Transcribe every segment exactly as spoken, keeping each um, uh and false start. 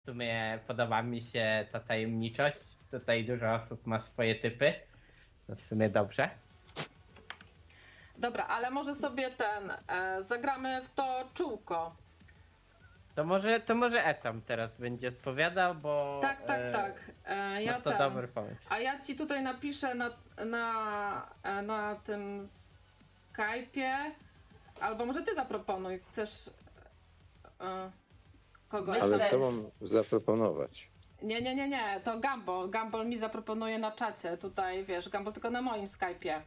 W sumie podoba mi się ta tajemniczość. Tutaj dużo osób ma swoje typy. To w sumie dobrze. Dobra, ale może sobie ten, e, zagramy w to czółko. To może, to może Etam teraz będzie odpowiadał, bo... Tak, tak, e, tak. E, ja no to ten. dobry pomysł. A ja ci tutaj napiszę na, na, e, na tym Skype'ie, albo może ty zaproponuj, chcesz e, kogo? Myślę- Ale Etam? co mam zaproponować? Nie, nie, nie, nie, to Gumball. Gumball mi zaproponuje na czacie tutaj, wiesz, Gumball tylko na moim Skype'ie.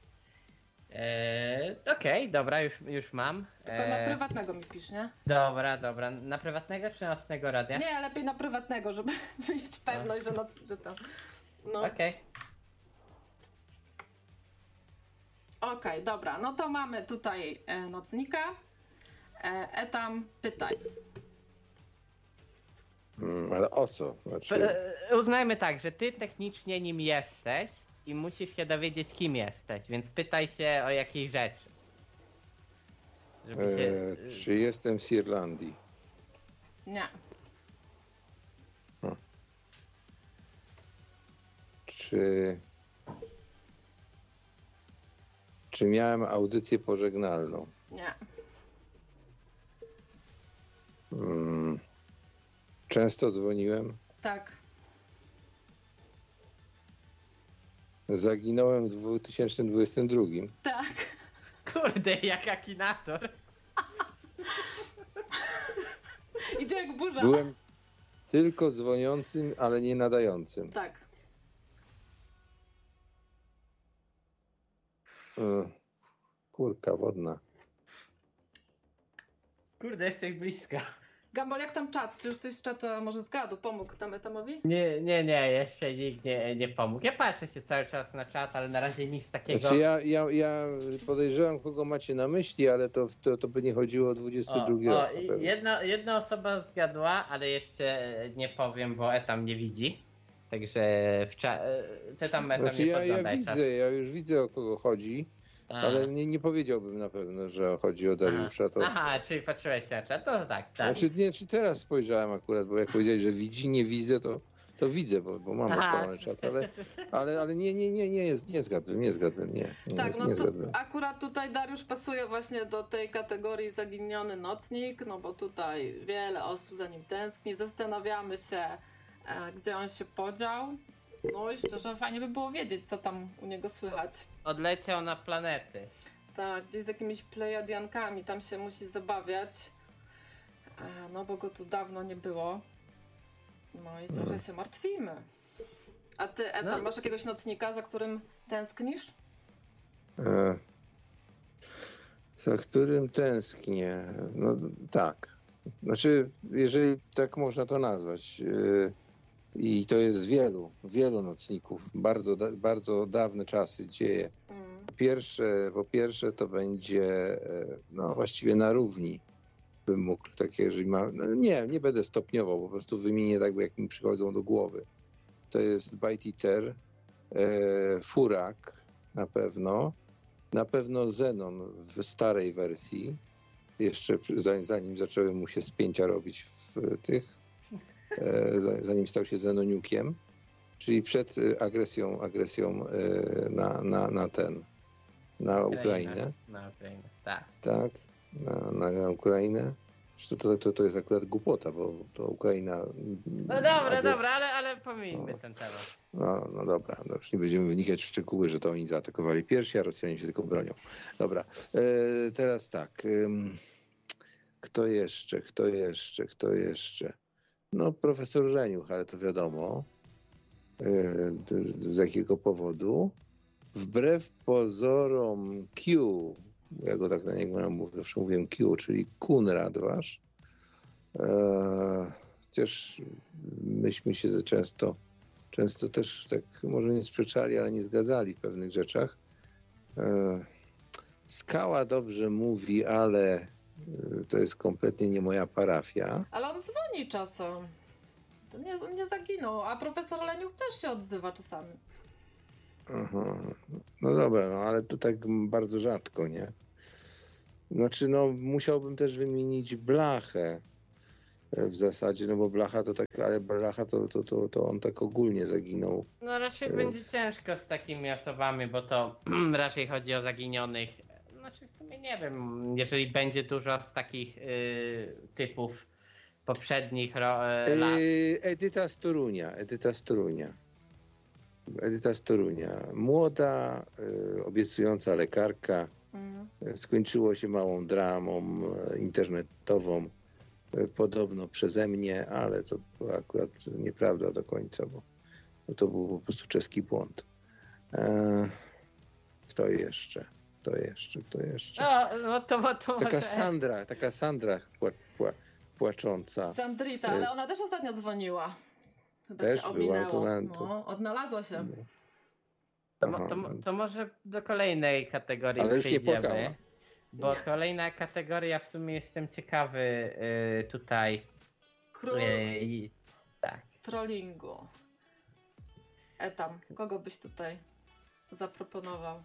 E, Okej, dobra, już, już mam. Tylko na E, prywatnego mi pisz, nie? Dobra, dobra. Na prywatnego czy nocnego radia? Nie, lepiej na prywatnego, żeby mieć pewność, że, noc, że to... No. Okej. Okej, dobra, no to mamy tutaj e, nocnika. E, Etam, pytaj. Mm, ale o co? Znaczy, P- e, Uznajmy tak, że ty technicznie nim jesteś i musisz się dowiedzieć, kim jesteś, więc pytaj się o jakiej rzeczy. Żeby się... e, czy jestem z Irlandii? Nie. Czy, czy miałem audycję pożegnalną? Nie. Mm, często dzwoniłem. Tak. Zaginąłem w dwa tysiące dwudziestym drugim. Tak. Kurde, jak akinator. Idzie jak burza. Byłem tylko dzwoniącym, ale nie nadającym. Tak. E, kurka wodna. Kurde, jesteś blisko. Gumball, jak tam czat? Czy ktoś z czata może zgadł, pomógł tam Etamowi? Nie, nie, nie, jeszcze nikt nie, nie pomógł. Ja patrzę się cały czas na czat, ale na razie nic takiego... Znaczy ja, ja, ja podejrzewam, kogo macie na myśli, ale to, to, to by nie chodziło o dwudziesty drugi o, rok. o, na pewno. jedna, jedna osoba zgadła, ale jeszcze nie powiem, bo Etam nie widzi. Także w cza... ty tam Etam Znaczy nie ja, ja podglądaj czat. widzę, ja już widzę, o kogo chodzi, A. ale nie, nie powiedziałbym na pewno, że chodzi o Dariusza. To... Aha, czyli patrzyłeś na czat, to tak, tak. Znaczy nie, czy teraz spojrzałem akurat, bo jak powiedziałeś, że widzi, nie widzę, to, to widzę, bo, bo mam Aha. odpalony czat, ale, ale, ale nie, nie, nie, nie, jest, nie zgadłem, nie zgadłem, nie, nie, Tak, jest, no nie to zgadłem. akurat tutaj Dariusz pasuje właśnie do tej kategorii zaginiony nocnik, no bo tutaj wiele osób za nim tęskni, zastanawiamy się, e, gdzie on się podział. No i szczerze, fajnie by było wiedzieć, co tam u niego słychać. Odleciał na planety. Tak, gdzieś z jakimiś plejadiankami, tam się musi zabawiać, e, no bo go tu dawno nie było. No i trochę Hmm. się martwimy. A ty, Etam, No. masz jakiegoś nocnika, za którym tęsknisz? E, za którym tęsknię? No tak. Znaczy, jeżeli tak można to nazwać. e, I to jest wielu, wielu nocników. Bardzo, da, bardzo dawne czasy dzieje. Mm. Po pierwsze, po pierwsze to będzie e, no właściwie na równi bym mógł takie, jeżeli ma. No nie, nie będę stopniował, po prostu wymienię tak, jak mi przychodzą do głowy. To jest Bite Eater, e, Furak na pewno. Na pewno Zenon w starej wersji, jeszcze zanim, zanim zaczęły mu się spięcia robić w tych, e, zanim stał się Zenoniukiem, czyli przed agresją, agresją e, na, na, na ten, na Ukrainę, Na Ukrainę, tak. tak, na, na, na Ukrainę. Zresztą to, to, to jest akurat głupota, bo to Ukraina... No dobra, agres- dobra, ale, ale pomijmy ten temat. No, no dobra, no już nie będziemy wynikać w szczegóły, że to oni zaatakowali pierwsi, a Rosjanie się tylko bronią. Dobra, e, teraz tak. Ym, kto jeszcze, kto jeszcze, kto jeszcze? No profesor Leniuch, ale to wiadomo. E, d- z jakiego powodu? Wbrew pozorom Q, ja go tak na niego mówię, zawsze mówiłem Q, czyli Kunrad wasz. E, chociaż myśmy się za często Często też tak może nie sprzeczali, ale nie zgadzali w pewnych rzeczach. E, Skała dobrze mówi, ale e, to jest kompletnie nie moja parafia. Ale on dzwoni czasem. To nie, on nie zaginął, a profesor Leniuch też się odzywa czasami. Aha. No dobra, no ale to tak bardzo rzadko, nie? Znaczy, no musiałbym też wymienić Blachę. w zasadzie, no bo Blacha to tak, ale Blacha to, to, to, to on tak ogólnie zaginął. No raczej Ech. będzie ciężko z takimi osobami, bo to raczej chodzi o zaginionych. Znaczy w sumie nie wiem, jeżeli będzie dużo z takich y, typów poprzednich ro, y, lat. Yy, Edyta z Torunia, Edyta z Torunia. Edyta z Torunia. Młoda, yy, obiecująca lekarka. Mm. Skończyło się małą dramą yy, internetową. Podobno przeze mnie, ale to była akurat nieprawda do końca, bo, bo to był po prostu czeski błąd. Eee, kto jeszcze? Kto jeszcze? Kto jeszcze? No, no to, to, to Taka może... Sandra, taka Sandra pła, pła, płacząca. Sandrita, ale ona też ostatnio dzwoniła. Chyba Też cię była, ominęło. to na- to- No, odnalazła się. To, Aha, to, to może do kolejnej kategorii Ale już nie przejdziemy. płakała. Bo Nie. kolejna kategoria, w sumie jestem ciekawy y, tutaj. Król Y, tak. trollingu. Etam, kogo byś tutaj zaproponował?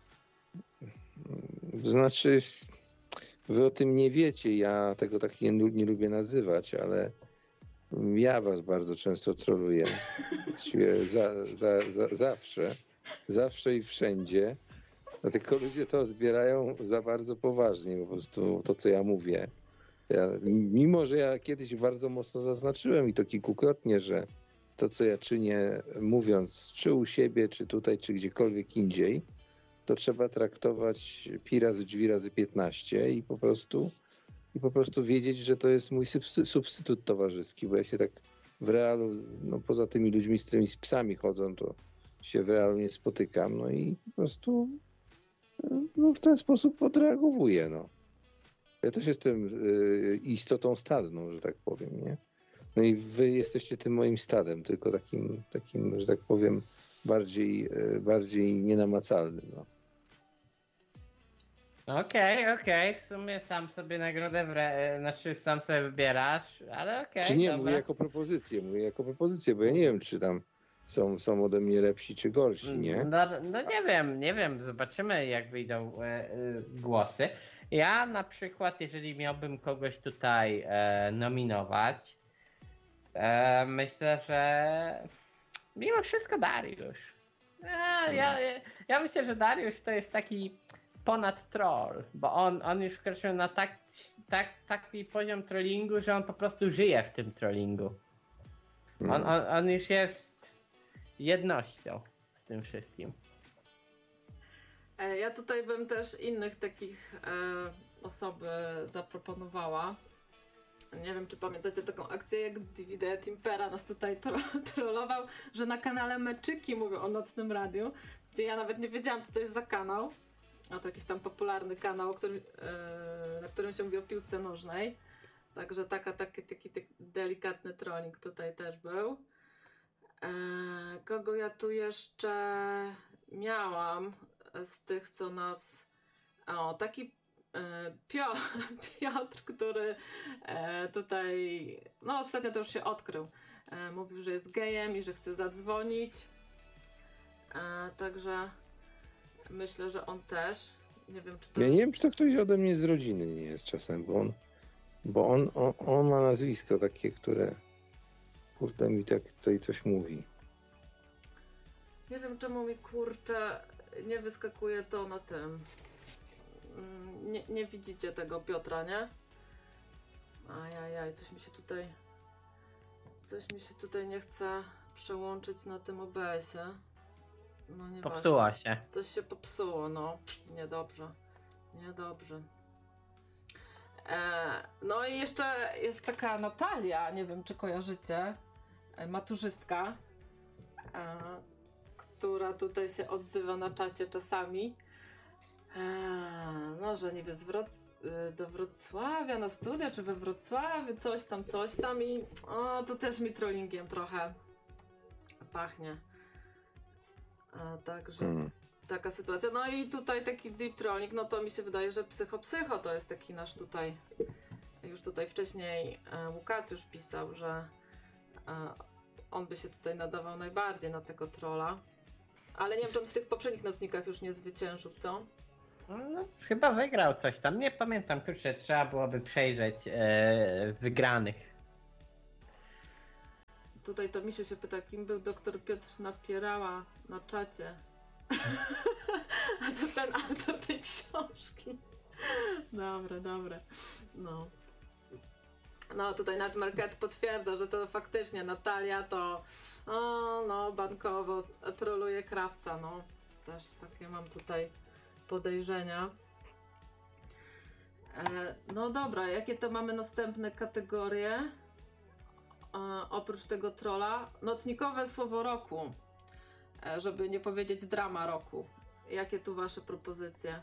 Znaczy, wy o tym nie wiecie, ja tego tak nie, nie lubię nazywać, ale ja was bardzo często troluję. Właściwie za, za, za, zawsze, zawsze i wszędzie. Dlatego ludzie to odbierają za bardzo poważnie, po prostu to, co ja mówię. Ja, mimo, że ja kiedyś bardzo mocno zaznaczyłem i to kilkukrotnie, że to, co ja czynię, mówiąc czy u siebie, czy tutaj, czy gdziekolwiek indziej, to trzeba traktować pi razy drzwi razy piętnaście i po prostu i po prostu wiedzieć, że to jest mój substy- substytut towarzyski, bo ja się tak w realu, no poza tymi ludźmi, z którymi z psami chodzą, to się w realu nie spotykam, no i po prostu no, w ten sposób odreagowuję, no. Ja też jestem y, istotą stadną, że tak powiem, nie? No i wy jesteście tym moim stadem, tylko takim, takim, że tak powiem, bardziej, y, bardziej nienamacalnym, no. Okej, okej, w sumie sam sobie nagrodę, wre... znaczy sam sobie wybierasz, ale okej, Czy nie, dobra. mówię jako propozycję, mówię jako propozycję, bo ja nie wiem, czy tam są, są ode mnie lepsi czy gorsi, nie? No, no nie wiem, nie wiem, zobaczymy jak wyjdą e, e, głosy. Ja na przykład, jeżeli miałbym kogoś tutaj e, nominować, e, myślę, że mimo wszystko Dariusz. Ja, ja, ja, ja myślę, że Dariusz to jest taki ponad troll, bo on, on już wkroczył na tak, tak, taki poziom trollingu, że on po prostu żyje w tym trollingu. On, on, on już jest jednością z tym wszystkim. E, Ja tutaj bym też innych takich e, osoby zaproponowała. Nie wiem, czy pamiętacie taką akcję, jak Divide Timpera nas tutaj tro- trollował, że na kanale Meczyki mówią o Nocnym Radiu, gdzie ja nawet nie wiedziałam, co to jest za kanał. A to jakiś tam popularny kanał, który, e, na którym się mówi o piłce nożnej. Także taka, taki, taki, taki delikatny trolling tutaj też był. E, kogo ja tu jeszcze miałam z tych, co nas... O, taki e, Pio, Piotr, który e, tutaj, no ostatnio to już się odkrył. E, mówił, że jest gejem i że chce zadzwonić. E, także myślę, że on też. Nie wiem, czy to... Ja nie wiem, czy to ktoś ode mnie z rodziny nie jest czasem, bo on, bo on, on, on ma nazwisko takie, które kurde mi tak tutaj coś mówi. Nie wiem, czemu mi kurczę nie wyskakuje to na tym. Mm, Nie, nie widzicie tego Piotra, nie? Ajajaj, coś mi się tutaj... Coś mi się tutaj nie chce przełączyć na tym O B S-ie. No nie Popsuła się. Coś się popsuło, no. Niedobrze. Niedobrze. E, no i jeszcze jest taka Natalia, nie wiem czy kojarzycie, e, maturzystka, e, która tutaj się odzywa na czacie czasami. E, no, że niby z Wroc- do Wrocławia na studia, czy we Wrocławiu, coś tam, coś tam i o, to też mi trollingiem trochę pachnie. A, także Hmm. taka sytuacja. No i tutaj taki deep trolling, no to mi się wydaje, że psycho psycho to jest taki nasz tutaj, już tutaj wcześniej e, Łukacjusz pisał, że e, on by się tutaj nadawał najbardziej na tego trolla. Ale nie wiem, czy on w tych poprzednich nocnikach już nie zwyciężył, co? No, chyba wygrał coś tam, nie pamiętam, kurczę, trzeba byłoby przejrzeć e, wygranych. tutaj to Misiu się pyta, kim był doktor Piotr Napierała na czacie. A to ten autor tej książki. Dobre, dobre. No. No tutaj Netmarket potwierdza, że to faktycznie Natalia to o, no bankowo troluje krawca, no. Też takie mam tutaj podejrzenia. E, no dobra, jakie to mamy następne kategorie? E, oprócz tego trolla, nocnikowe słowo roku, e, żeby nie powiedzieć drama roku. Jakie tu wasze propozycje?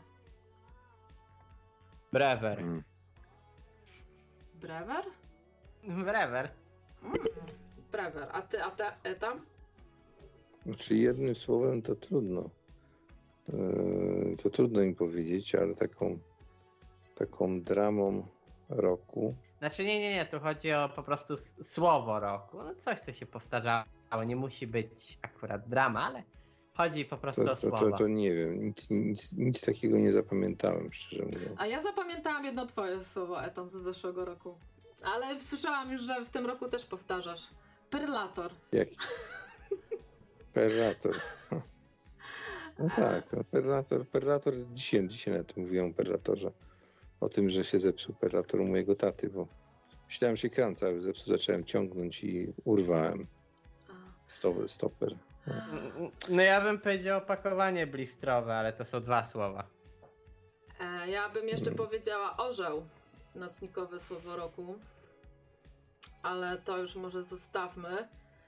Brewer. Mm. Brewer? Brewer. Mm, brewer. A ty, a ty, Etam? Znaczy jednym słowem to trudno. Eee, to trudno im powiedzieć, ale taką, taką dramą roku. Znaczy nie, nie, nie, tu chodzi o po prostu s- słowo roku. No coś, co się powtarzało. Nie musi być akurat drama, ale chodzi po prostu To, o to, słowo. to, to nie wiem, nic, nic, nic takiego nie zapamiętałem, szczerze mówiąc. A ja zapamiętałam jedno twoje słowo, Etam, z zeszłego roku. Ale słyszałam już, że w tym roku też powtarzasz. Perlator. Jaki? Perlator. No tak, no perlator, perlator, dzisiaj, dzisiaj na tym mówiłem o perlatorze. O tym, że się zepsuł perlator u mojego taty, bo myślałem, że się kran cały zepsuł, zacząłem ciągnąć i urwałem stoper. stoper. No ja bym powiedział opakowanie blistrowe, ale to są dwa słowa. E, ja bym jeszcze powiedziała orzeł. Nocnikowe słowo roku. Ale to już może zostawmy.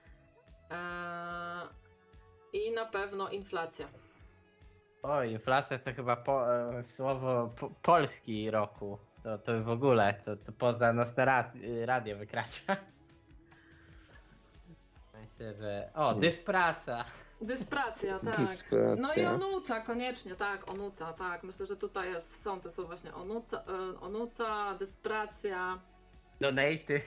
E, I na pewno inflacja. O, inflacja to chyba po, e, słowo po, polski roku. To, to w ogóle, to, to poza nocne raz, radio wykracza. Myślę, że... O, dyspraca. Dyspracja, tak. Dyspracja. No i onuca, koniecznie, tak, onuca, tak. Myślę, że tutaj jest, są te słowa właśnie onuca, e, onuca, dyspracja. Donaty.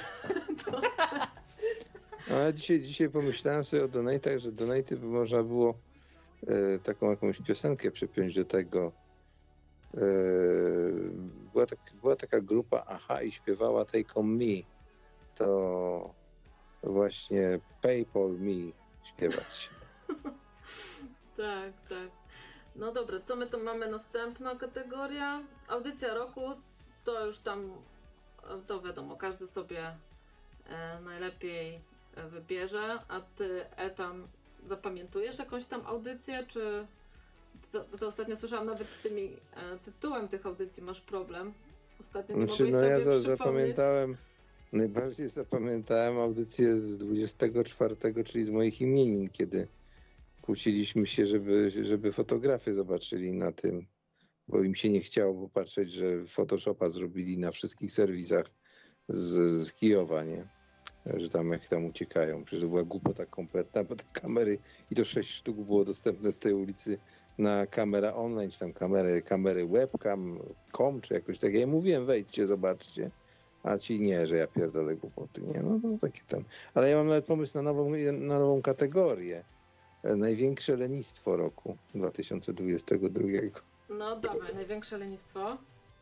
A dzisiaj, dzisiaj pomyślałem sobie o donatach, że donaty by można było e, taką jakąś piosenkę przypiąć do tego. E, była, tak, była taka grupa Aha i śpiewała Take On Me. To właśnie PayPal Me śpiewać. Tak, tak. No dobra, co my tu mamy? Następna kategoria. Audycja roku, to już tam, to wiadomo, każdy sobie e, najlepiej wybierze. A ty, Etam, zapamiętujesz jakąś tam audycję, czy... To, to ostatnio słyszałam nawet z tymi e, tytułem tych audycji masz problem. Ostatnio nie Znaczy, mogłeś no sobie ja za, przypomnieć. zapamiętałem, najbardziej zapamiętałem audycję z dwudziestego czwartego, czyli z moich imienin, kiedy kłóciliśmy się, żeby, żeby fotografy zobaczyli na tym, bo im się nie chciało popatrzeć, że Photoshopa zrobili na wszystkich serwisach z, z Kijowa, nie? Że tam jak tam uciekają. Przecież to była głupota kompletna, bo te kamery, i to sześć sztuk było dostępne z tej ulicy na kamera online, czy tam kamery, kamery webcam, com, czy jakoś tak. Ja im mówiłem, wejdźcie, zobaczcie. A ci nie, że ja pierdolę głupoty. Nie, no to takie ten. Ale ja mam nawet pomysł na nową, na nową kategorię. Największe lenistwo roku dwa tysiące dwudziestego drugiego. No dawaj, największe lenistwo.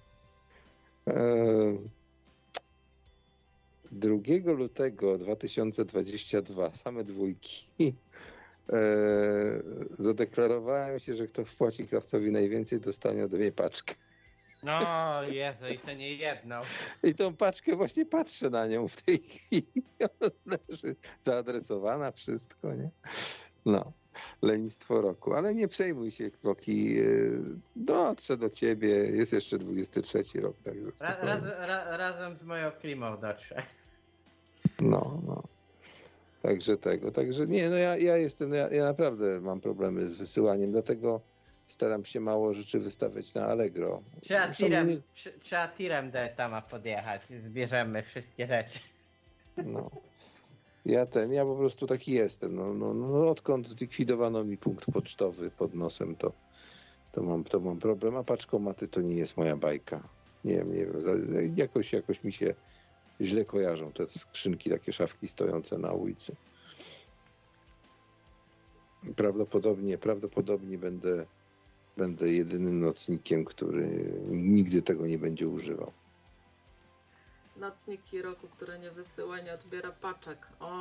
Eee, drugiego lutego dwa tysiące dwudziestego drugiego, same dwójki, eee, zadeklarowałem się, że kto wpłaci krawcowi najwięcej, dostanie ode mnie paczkę. No Jezu, i to nie jedną. I tą paczkę właśnie patrzę na nią w tej chwili. Ona leży zaadresowana, wszystko, nie? No, lenistwo roku. Ale nie przejmuj się, Kroki. Dotrze do ciebie. Jest jeszcze dwudziesty trzeci rok, także Ra, spokojnie. raz, ra, razem z moją klimą dotrze. No, no. Także tego. Także nie, no ja, ja jestem, ja, ja naprawdę mam problemy z wysyłaniem, dlatego staram się mało rzeczy wystawiać na Allegro. Trzeba Zresztą tirem, nie- trze- trzeba tirem do Etama podjechać. Zbierzemy wszystkie rzeczy. No. Ja ten, ja po prostu taki jestem. No, no, no odkąd zlikwidowano mi punkt pocztowy pod nosem, to, to, mam, to mam problem, a paczkomaty to nie jest moja bajka. Nie wiem, nie wiem, za, jakoś, jakoś mi się źle kojarzą te skrzynki, takie szafki stojące na ulicy. Prawdopodobnie, prawdopodobnie będę, będę jedynym nocnikiem, który nigdy tego nie będzie używał. Nocniki roku, które nie wysyła, nie odbiera paczek. O,